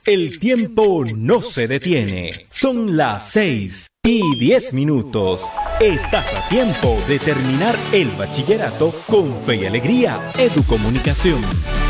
El tiempo no se detiene. Son las 6:10. Estás a tiempo de terminar el bachillerato con fe y alegría. Educomunicación.